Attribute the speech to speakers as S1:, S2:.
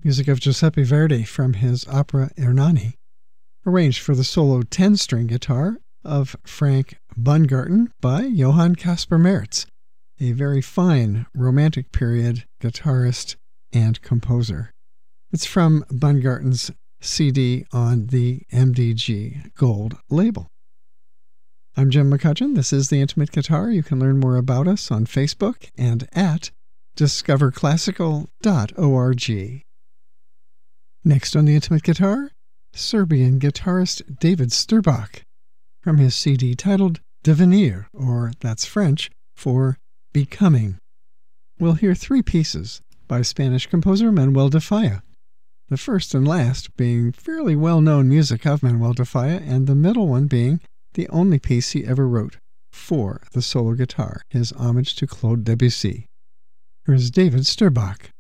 S1: music of Giuseppe Verdi from his opera Ernani, arranged for the solo 10-string guitar of Frank Bungarten by Johann Caspar Merz, a very fine Romantic period guitarist and composer. It's from Bungarten's CD on the MDG Gold label. I'm Jim McCutcheon. This is The Intimate Guitar. You can learn more about us on Facebook and at discoverclassical.org. Next on The Intimate Guitar, Serbian guitarist David Sturbach from his CD titled Devenir, or that's French for Becoming. We'll hear three pieces by Spanish composer Manuel de Falla, the first and last being fairly well-known music of Manuel de Falla, and the middle one being the only piece he ever wrote for the solo guitar, his homage to Claude Debussy. Here's David Sturbach.